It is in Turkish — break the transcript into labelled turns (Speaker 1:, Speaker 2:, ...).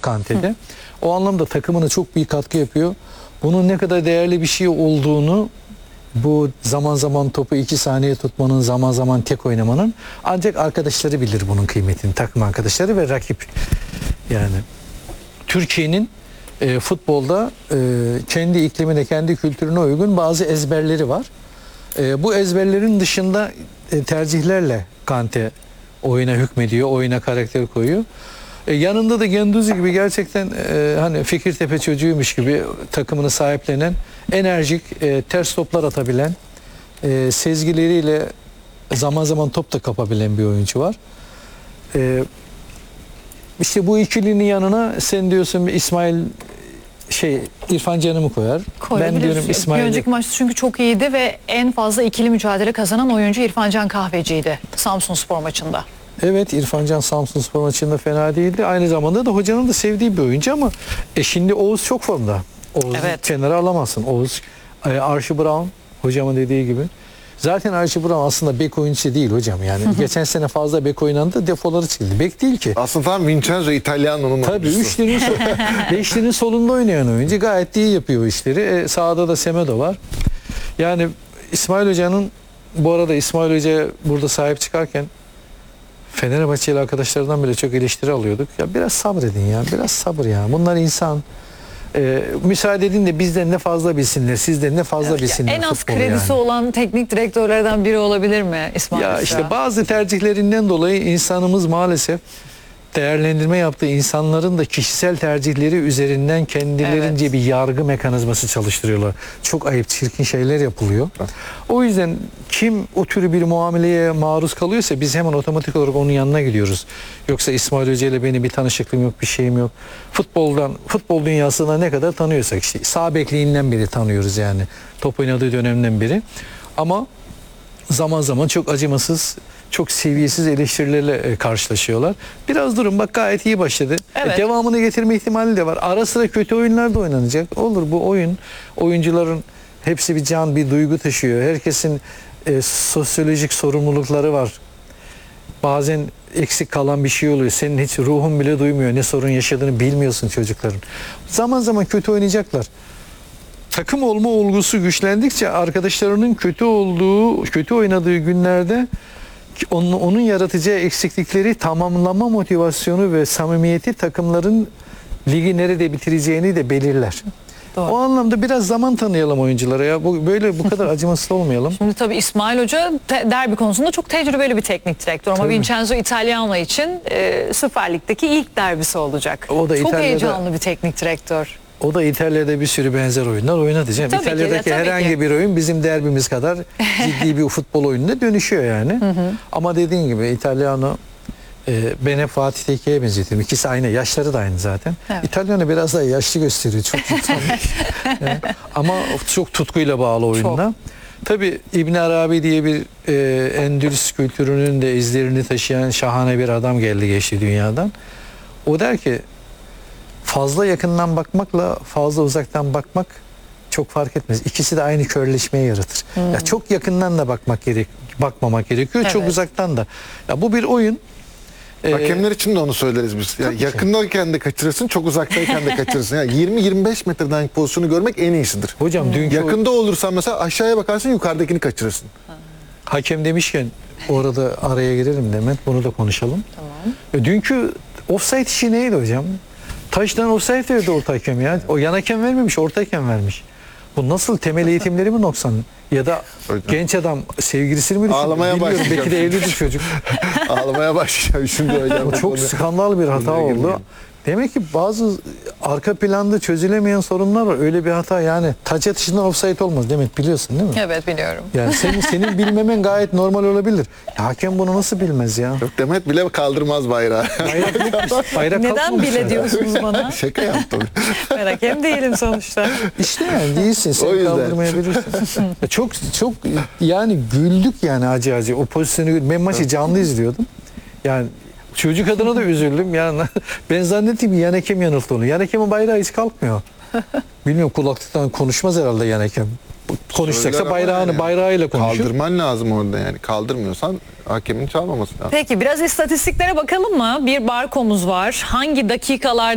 Speaker 1: Kante'de. O anlamda takımına çok büyük katkı yapıyor. Bunun ne kadar değerli bir şey olduğunu, bu zaman zaman topu 2 saniye tutmanın, zaman zaman tek oynamanın ancak arkadaşları bilir bunun kıymetini. Takım arkadaşları ve rakip. Yani Türkiye'nin futbolda kendi iklimine, kendi kültürüne uygun bazı ezberleri var. Bu ezberlerin dışında tercihlerle Kante oyuna hükmediyor, oyuna karakter koyuyor. Yanında da Guendouzi gibi gerçekten hani Fikirtepe çocuğuymuş gibi takımını sahiplenen, enerjik, ters toplar atabilen, sezgileriyle zaman zaman top da kapabilen bir oyuncu var. İşte bu ikilinin yanına sen diyorsun İrfan Can'ımı koyar. Ben diyorum İsmail.
Speaker 2: Bir önceki maçta çünkü çok iyiydi ve en fazla ikili mücadele kazanan oyuncu İrfan Can Kahveci'ydi Samsunspor maçında.
Speaker 1: Evet, İrfan Can Samsunspor maçında fena değildi. Aynı zamanda da hocanın da sevdiği bir oyuncu ama şimdi Oğuz çok formda. Oğuz'u kenara alamazsın. Oğuz, Archie Brown hocamın dediği gibi. Zaten Archie Brown aslında bek oyuncusu değil hocam yani. Geçen sene fazla bek oynandı, defoları çıktı. Bek değil ki.
Speaker 3: Aslında tam Vincenzo İtalyana'nın
Speaker 1: tabii beşlinin solunda oynayan oyuncu. Gayet iyi yapıyor işleri. Sağda da Semedo var. Yani İsmail Hoca'nın, bu arada İsmail Hoca burada sahip çıkarken Fenerbahçeli arkadaşlardan bile çok eleştiri alıyorduk. Ya biraz sabredin ya. Biraz sabır ya. Bunlar insan. Müsaade edin de bizden ne fazla bilsinler, sizden ne fazla bilsinler.
Speaker 2: En az kredisi olan teknik direktörlerden biri olabilir mi İsmail Hoca?
Speaker 1: Ya işte bazı tercihlerinden dolayı insanımız maalesef değerlendirme yaptığı insanların da kişisel tercihleri üzerinden kendilerince bir yargı mekanizması çalıştırıyorlar. Çok ayıp, çirkin şeyler yapılıyor. O yüzden kim o tür bir muameleye maruz kalıyorsa biz hemen otomatik olarak onun yanına gidiyoruz. Yoksa İsmail Hoca ile benim bir tanışıklığım yok, bir şeyim yok. Futbol dünyasına ne kadar tanıyorsak işte sağ bekliğinden beri tanıyoruz yani. Top oynadığı dönemden beri. Ama zaman zaman çok acımasız, çok seviyesiz eleştirilerle karşılaşıyorlar. Biraz durun, bak gayet iyi başladı.
Speaker 2: Evet.
Speaker 1: Devamını getirme ihtimali de var. Ara sıra kötü oyunlar da oynanacak. Olur, bu oyuncuların hepsi bir can, bir duygu taşıyor. Herkesin sosyolojik sorumlulukları var. Bazen eksik kalan bir şey oluyor. Senin hiç ruhun bile duymuyor. Ne sorun yaşadığını bilmiyorsun çocukların. Zaman zaman kötü oynayacaklar. Takım olma olgusu güçlendikçe arkadaşlarının kötü oynadığı günlerde onun yaratacağı eksiklikleri tamamlama motivasyonu ve samimiyeti takımların ligi nerede bitireceğini de belirler.
Speaker 2: Doğru.
Speaker 1: O anlamda biraz zaman tanıyalım oyunculara ya. Bu kadar acımasız olmayalım.
Speaker 2: Şimdi tabii İsmail Hoca derbi konusunda çok tecrübeli bir teknik direktör ama Vincenzo İtalyan'a için Süper Lig'deki ilk derbisi olacak.
Speaker 1: O da
Speaker 2: çok
Speaker 1: İtalya'da
Speaker 2: heyecanlı bir teknik direktör.
Speaker 1: O da İtalya'da bir sürü benzer oyunlar oynadı. İtalya'daki herhangi bir oyun bizim derbimiz kadar ciddi bir futbol oyununa dönüşüyor yani. Ama dediğin gibi İtalyano, ben hep Fatih Tekke'ye benzetiyorum. İkisi aynı. Yaşları da aynı zaten. Evet. İtalyano biraz daha yaşlı gösteriyor. Çok yani, ama çok tutkuyla bağlı oyununa. Tabii İbn Arabi diye bir Endülüs kültürünün de izlerini taşıyan şahane bir adam geldi geçti dünyadan. O der ki fazla yakından bakmakla fazla uzaktan bakmak çok fark etmez. İkisi de aynı körleşmeyi yaratır. Ya çok yakından da bakmamak gerekiyor. Evet. Çok uzaktan da. Ya bu bir oyun.
Speaker 3: Hakemler için de onu söyleriz biz. Yani yakındayken de kaçırırsın, çok uzaktayken de kaçırırsın. Yani 20-25 metreden pozisyonu görmek en iyisidir.
Speaker 1: Hocam
Speaker 3: yakında olursan mesela aşağıya bakarsın, yukarıdakini kaçırırsın.
Speaker 1: Hakem demişken orada araya girelim Demet. Bunu da konuşalım. Tamam. Dünkü offside işi neydi hocam? Taştan offside verdi orta hakem ya. O yan hakem vermemiş, orta hakem vermiş. Bu nasıl, temel eğitimleri mi noksan? Ya da genç adam sevgilisini mi düşünüyor?
Speaker 3: Ağlamaya başlayacağım.
Speaker 1: Belki de evlidir çocuk.
Speaker 3: Ağlamaya başlayacağım şimdi hocam.
Speaker 1: O çok skandal bir hata oldu. Demek ki bazı arka planda çözülemeyen sorunlar var. Öyle bir hata yani taç atışından offside olmaz Demet, biliyorsun değil mi?
Speaker 2: Evet, biliyorum.
Speaker 1: Yani senin bilmemen gayet normal olabilir. Ya, hakem bunu nasıl bilmez ya?
Speaker 3: Yok, Demet bile kaldırmaz bayrağı.
Speaker 1: Bayrak
Speaker 2: neden bile diyorsunuz bana?
Speaker 3: Şaka yaptım.
Speaker 2: Ben hakem değilim sonuçta.
Speaker 1: İşte yani değilsin, sen kaldırmayabilirsin. çok yani güldük yani acı. O pozisyonu, ben maçı canlı izliyordum. Yani çocuk adına da üzüldüm. Yani ben zannettim ki yan hakem yanılttı onu. Yan hakemin bayrağı hiç kalkmıyor. Bilmiyorum, kulaklıktan konuşmaz herhalde yan hakem. Konuşacaksa bayrağıyla konuşur.
Speaker 3: Kaldırman lazım orada yani. Kaldırmıyorsan hakemin çalmaması lazım.
Speaker 2: Peki biraz istatistiklere bakalım mı? Bir barkomuz var. Hangi dakikalar